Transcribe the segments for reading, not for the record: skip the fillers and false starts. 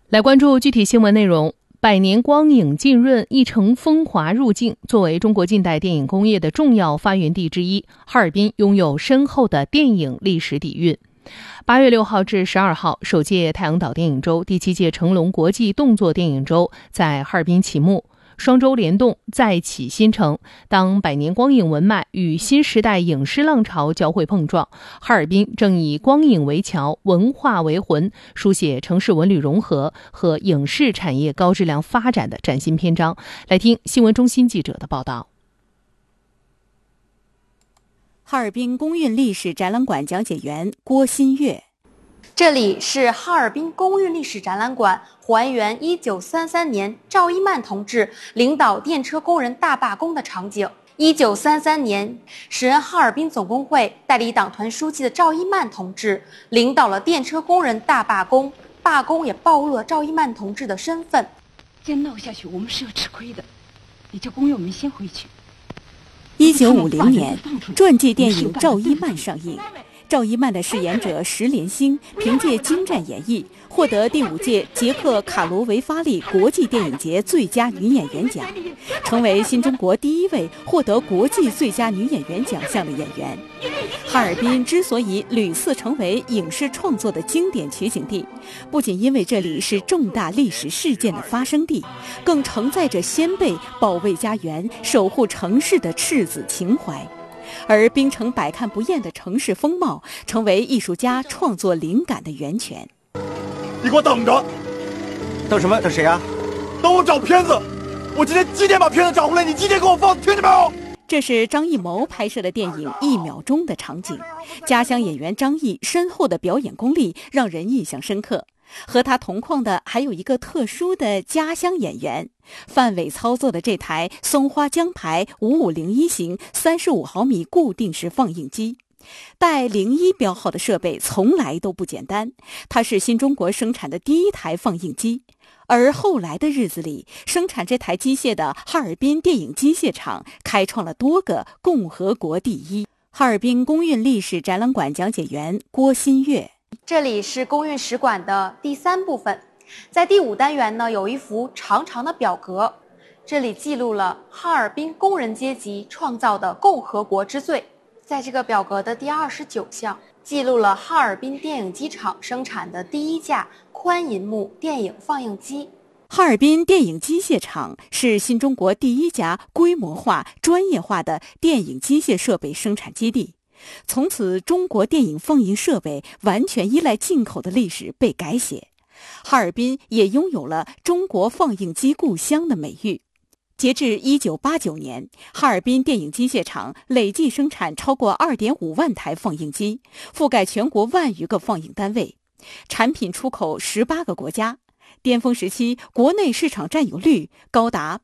来关注具体新闻内容。百年光影浸润，一城风华入境。作为中国近代电影工业的重要发源地之一，哈尔滨拥有深厚的电影历史底蕴。8月6号至12号，首届太阳岛电影周、第7届成龙国际动作电影周在哈尔滨启幕。双周联动，再起新程。当百年光影文脉与新时代影视浪潮交汇碰撞，哈尔滨正以光影为桥，文化为魂，书写城市文旅融合和影视产业高质量发展的崭新篇章。来听新闻中心记者的报道。 哈尔滨公运历史展览馆讲解员郭新月。 这里是哈尔滨公运历史展览馆，还原1933年赵一曼同志领导电车工人大罢工的场景。1933年，时任哈尔滨总工会代理党团书记的赵一曼同志领导了电车工人大罢工，罢工也暴露了赵一曼同志的身份。 再闹下去，我们是要吃亏的。你叫工友们先回去。 1950年，传记电影《赵一曼》上映。赵一曼的饰演者石连星凭借精湛演绎，获得第5届捷克卡罗维发利国际电影节最佳女演员奖，成为新中国第1位获得国际最佳女演员奖项的演员。哈尔滨之所以屡次成为影视创作的经典取景地，不仅因为这里是重大历史事件的发生地，更承载着先辈保卫家园、守护城市的赤子情怀。而冰城百看不厌的城市风貌，成为艺术家创作灵感的源泉。 你给我等着！ 等什么？等谁啊？ 等我找片子！我今天几点把片子找回来？你几点给我放？听见没有？ 这是张艺谋拍摄的电影《1秒钟》的场景。家乡演员张译深厚的表演功力让人印象深刻。和他同框的还有一个特殊的家乡演员，范伟操作的这台松花江牌5501型35毫米固定式放映机，带01标号的设备从来都不简单，它是新中国生产的第1台放映机。而后来的日子里，生产这台机械的哈尔滨电影机械厂开创了多个共和国第一。哈尔滨公运历史展览馆讲解员郭新月。 这里是公运史馆的第3部分，在第5单元呢，有一幅长长的表格，这里记录了哈尔滨工人阶级创造的共和国之最。在这个表格的第29项，记录了哈尔滨电影机厂生产的第1架宽银幕电影放映机。 哈尔滨电影机械厂是新中国第1家规模化、专业化的电影机械设备生产基地。从此，中国电影放映设备完全依赖进口的历史被改写，哈尔滨也拥有了中国放映机故乡的美誉。截至1989年，哈尔滨电影机械厂累计生产超过2.5万台放映机，覆盖全国1万余个放映单位，产品出口18个国家，巅峰时期国内市场占有率高达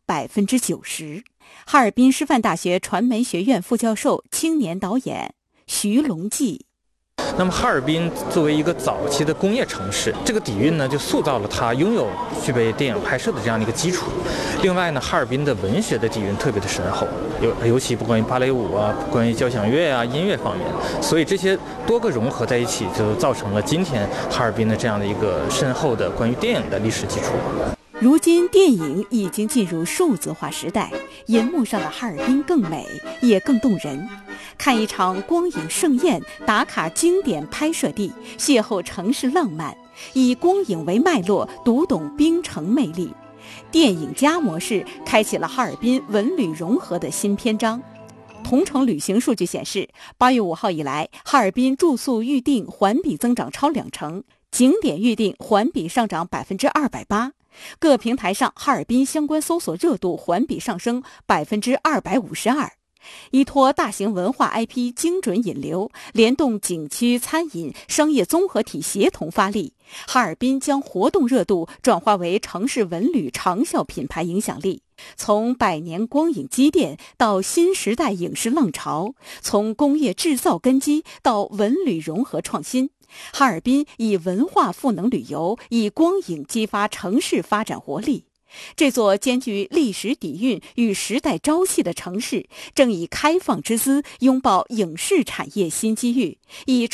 90%。哈尔滨师范大学传媒学院副教授、青年导演徐龙记。 那么哈尔滨作为一个早期的工业城市，这个底蕴呢就塑造了它拥有具备电影拍摄的这样的一个基础。另外呢，哈尔滨的文学的底蕴特别的深厚，尤其不关于芭蕾舞啊，不关于交响乐啊，音乐方面，所以这些多个融合在一起，就造成了今天哈尔滨的这样的一个深厚的关于电影的历史基础。 如今电影已经进入数字化时代，银幕上的哈尔滨更美，也更动人。看一场光影盛宴，打卡经典拍摄地，邂逅城市浪漫，以光影为脉络，读懂冰城魅力。电影加模式开启了哈尔滨文旅融合的新篇章。同城旅行数据显示，8月5号以来，哈尔滨住宿预订环比增长超2成，景点预订环比上涨280%。各平台上哈尔滨相关搜索热度环比上升252%。依托大型文化 IP 精准引流，联动景区、餐饮、商业综合体协同发力，哈尔滨将活动热度转化为城市文旅长效品牌影响力。从百年光影积淀到新时代影视浪潮，从工业制造根基到文旅融合创新，哈尔滨以文化赋能旅游，以光影激发城市发展活力。这座兼具历史底蕴与时代朝气的城市，正以开放之姿拥抱影视产业新机遇，以